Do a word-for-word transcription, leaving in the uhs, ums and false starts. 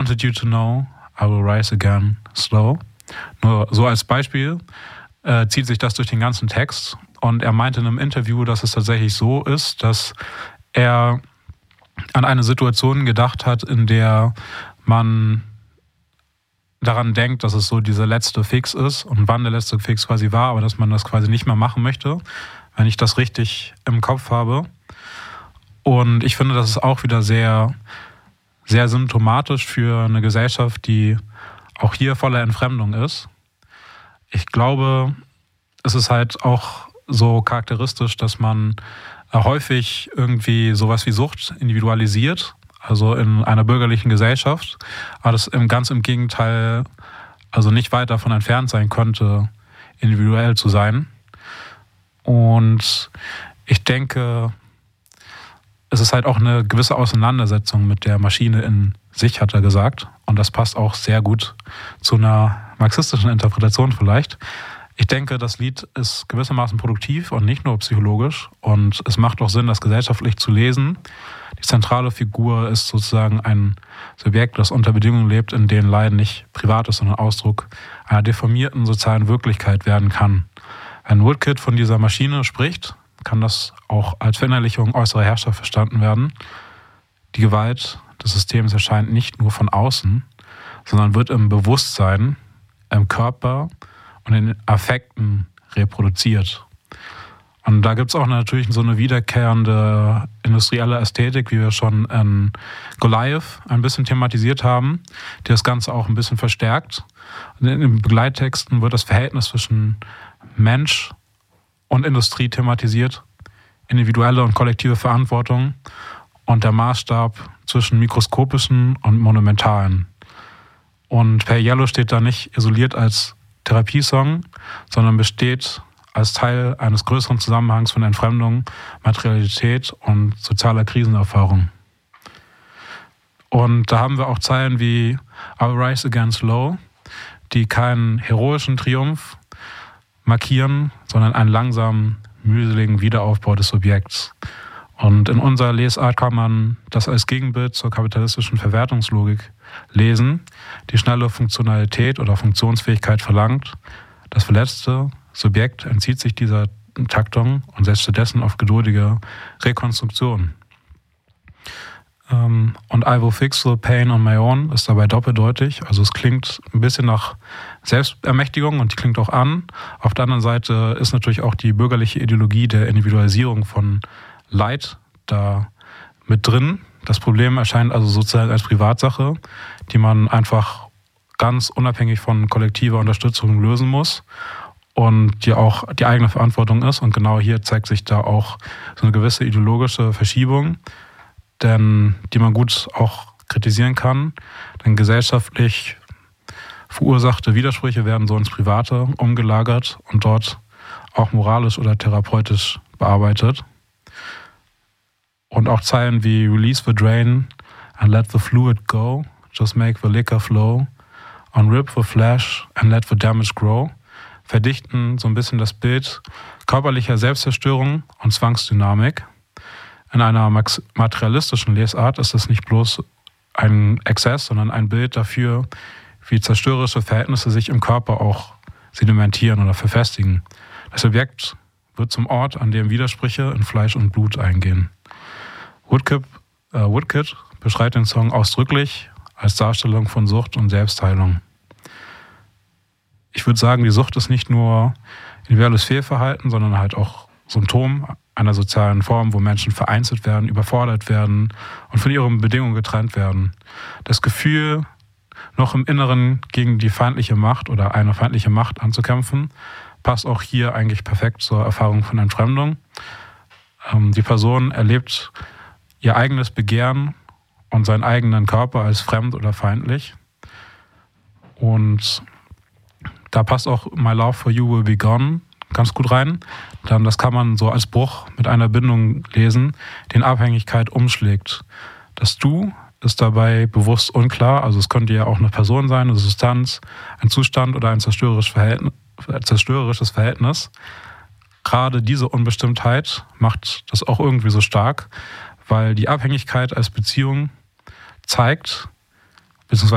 wanted you to know, I will rise again slow. Nur so als Beispiel äh, zieht sich das durch den ganzen Text. Und er meinte in einem Interview, dass es tatsächlich so ist, dass er an eine Situation gedacht hat, in der man daran denkt, dass es so dieser letzte Fix ist und wann der letzte Fix quasi war, aber dass man das quasi nicht mehr machen möchte, wenn ich das richtig im Kopf habe. Und ich finde, das ist auch wieder sehr, sehr symptomatisch für eine Gesellschaft, die auch hier voller Entfremdung ist. Ich glaube, es ist halt auch so charakteristisch, dass man häufig irgendwie sowas wie Sucht individualisiert, also in einer bürgerlichen Gesellschaft, aber das im, ganz im Gegenteil also nicht weit davon entfernt sein könnte, individuell zu sein. Und ich denke, es ist halt auch eine gewisse Auseinandersetzung mit der Maschine in sich, hat er gesagt. Und das passt auch sehr gut zu einer marxistischen Interpretation vielleicht. Ich denke, das Lied ist gewissermaßen produktiv und nicht nur psychologisch. Und es macht auch Sinn, das gesellschaftlich zu lesen. Die zentrale Figur ist sozusagen ein Subjekt, das unter Bedingungen lebt, in denen Leiden nicht privat ist, sondern Ausdruck einer deformierten sozialen Wirklichkeit werden kann. Wenn Woodkid von dieser Maschine spricht, kann das auch als Verinnerlichung äußerer Herrschaft verstanden werden. Die Gewalt des Systems erscheint nicht nur von außen, sondern wird im Bewusstsein, im Körper und in den Affekten reproduziert. Und da gibt es auch natürlich so eine wiederkehrende industrielle Ästhetik, wie wir schon in Goliath ein bisschen thematisiert haben, die das Ganze auch ein bisschen verstärkt. Und in den Begleittexten wird das Verhältnis zwischen Mensch und Industrie thematisiert, individuelle und kollektive Verantwortung und der Maßstab zwischen mikroskopischen und monumentalen. Und Per Yellow steht da nicht isoliert als Therapiesong, sondern besteht als Teil eines größeren Zusammenhangs von Entfremdung, Materialität und sozialer Krisenerfahrung. Und da haben wir auch Zeilen wie I will rise again slow, die keinen heroischen Triumph markieren, sondern einen langsamen, mühseligen Wiederaufbau des Subjekts. Und in unserer Lesart kann man das als Gegenbild zur kapitalistischen Verwertungslogik lesen, die schnelle Funktionalität oder Funktionsfähigkeit verlangt. Das verletzte Subjekt entzieht sich dieser Taktung und setzt stattdessen auf geduldige Rekonstruktion. Und I will fix the pain on my own ist dabei doppeldeutig. Also es klingt ein bisschen nach Selbstermächtigung und die klingt auch an. Auf der anderen Seite ist natürlich auch die bürgerliche Ideologie der Individualisierung von Leid da mit drin. Das Problem erscheint also sozusagen als Privatsache, die man einfach ganz unabhängig von kollektiver Unterstützung lösen muss und die auch die eigene Verantwortung ist. Und genau hier zeigt sich da auch so eine gewisse ideologische Verschiebung, denn die man gut auch kritisieren kann. Denn gesellschaftlich verursachte Widersprüche werden so ins Private umgelagert und dort auch moralisch oder therapeutisch bearbeitet. Und auch Zeilen wie Release the drain and let the fluid go, just make the liquor flow, unrip the flesh and let the damage grow, verdichten so ein bisschen das Bild körperlicher Selbstzerstörung und Zwangsdynamik. In einer materialistischen Lesart ist das nicht bloß ein Exzess, sondern ein Bild dafür, wie zerstörerische Verhältnisse sich im Körper auch sedimentieren oder verfestigen. Das Objekt wird zum Ort, an dem Widersprüche in Fleisch und Blut eingehen. Woodkid, äh, Woodkid beschreibt den Song ausdrücklich als Darstellung von Sucht und Selbstheilung. Ich würde sagen, die Sucht ist nicht nur individuelles Fehlverhalten, sondern halt auch Symptom einer sozialen Form, wo Menschen vereinzelt werden, überfordert werden und von ihren Bedingungen getrennt werden. Das Gefühl, noch im Inneren gegen die feindliche Macht oder eine feindliche Macht anzukämpfen, passt auch hier eigentlich perfekt zur Erfahrung von Entfremdung. Ähm, die Person erlebt ihr eigenes Begehren und seinen eigenen Körper als fremd oder feindlich. Und da passt auch My Love for You Will Be Gone ganz gut rein. Dann das kann man so als Bruch mit einer Bindung lesen, die in Abhängigkeit umschlägt. Das Du ist dabei bewusst unklar. Also es könnte ja auch eine Person sein, eine Substanz, ein Zustand oder ein zerstörerisches Verhältnis. zerstörerisches Verhältnis. Gerade diese Unbestimmtheit macht das auch irgendwie so stark, weil die Abhängigkeit als Beziehung zeigt, beziehungsweise